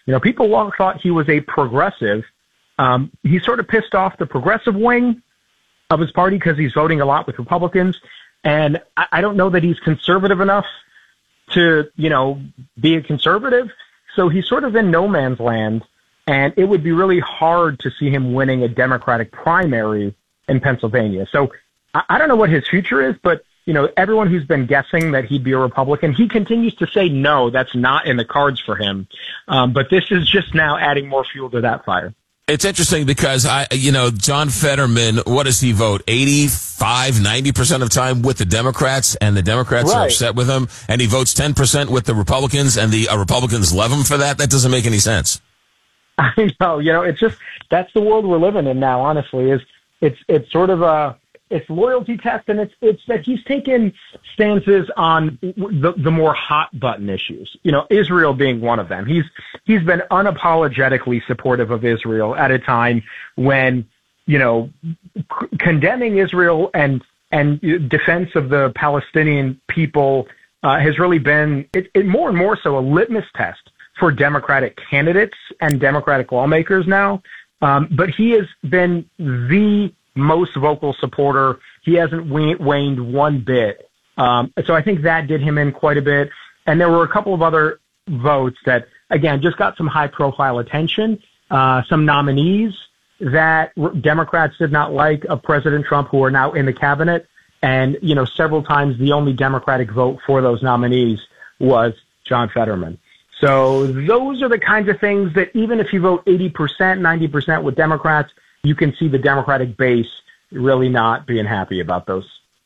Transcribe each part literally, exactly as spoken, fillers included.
You know, people long thought he was a progressive. Um, he sort of pissed off the progressive wing of his party because he's voting a lot with Republicans. And I, I don't know that he's conservative enough to, you know, be a conservative. So he's sort of in no man's land. And it would be really hard to see him winning a Democratic primary in Pennsylvania. So I, I don't know what his future is, but, you know, everyone who's been guessing that he'd be a Republican, he continues to say, no, that's not in the cards for him. Um, but this is just now adding more fuel to that fire. It's interesting because, I, you know, John Fetterman, what does he vote? eighty-five, ninety percent of the time with the Democrats, and the Democrats right. are upset with him. And he votes ten percent with the Republicans, and the uh, Republicans love him for that? That doesn't make any sense. I know. You know, it's just, that's the world we're living in now, honestly, is it's, it's sort of a, it's loyalty test, and it's, it's that he's taken stances on the, the more hot button issues, you know, Israel being one of them. He's, he's been unapologetically supportive of Israel at a time when, you know, c- condemning Israel and, and defense of the Palestinian people uh, has really been it, it more and more so a litmus test for Democratic candidates and Democratic lawmakers now. Um, but he has been the most vocal supporter. He hasn't waned one bit. Um, so I think that did him in quite a bit. And there were a couple of other votes that, again, just got some high profile attention. Uh, some nominees that Democrats did not like of President Trump who are now in the cabinet. And, you know, several times the only Democratic vote for those nominees was John Fetterman. So those are the kinds of things that even if you vote eighty percent, ninety percent with Democrats, you can see the Democratic base really not being happy about those.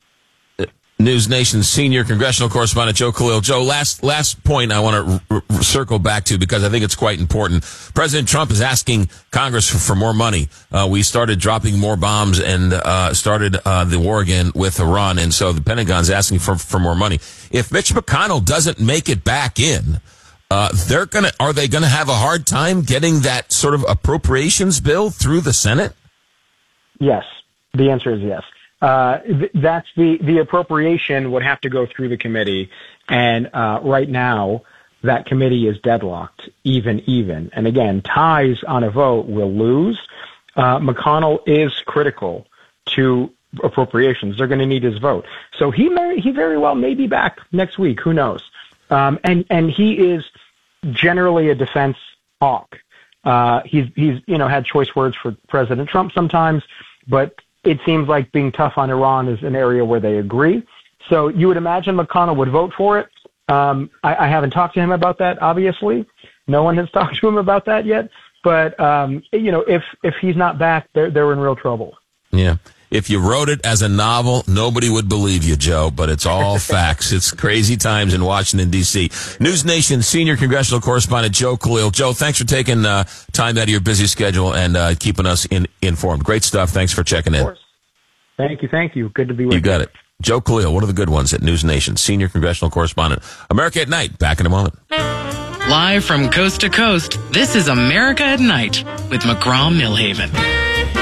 News Nation's senior congressional correspondent Joe Khalil. Joe, last last point I want to r- r- circle back to because I think it's quite important. President Trump is asking Congress for, for more money. Uh, we started dropping more bombs and uh, started uh, the war again with Iran, and so the Pentagon's asking for, for more money. If Mitch McConnell doesn't make it back in, Uh, they're gonna, are they gonna have a hard time getting that sort of appropriations bill through the Senate? Yes. The answer is yes. Uh, th- that's the, the appropriation would have to go through the committee. And, uh, right now that committee is deadlocked, even, even. And again, ties on a vote will lose. Uh, McConnell is critical to appropriations. They're going to need his vote. So he may, he very well may be back next week. Who knows? Um, and, and he is generally a defense hawk. Uh, he's, he's, you know, had choice words for President Trump sometimes, but it seems like being tough on Iran is an area where they agree. So you would imagine McConnell would vote for it. Um, I, I haven't talked to him about that, obviously. No one has talked to him about that yet. But, um, you know, if, if he's not back, they're, they're in real trouble. Yeah. If you wrote it as a novel, nobody would believe you, Joe, but it's all facts. It's crazy times in Washington, D C. News Nation senior congressional correspondent Joe Khalil. Joe, thanks for taking uh, time out of your busy schedule and uh, keeping us in, informed. Great stuff. Thanks for checking in. Of course. Thank you. Thank you. Good to be with you. You got it. Joe Khalil, one of the good ones at News Nation, senior congressional correspondent. America at Night, back in a moment. Live from coast to coast, this is America at Night with McGraw-Milhaven.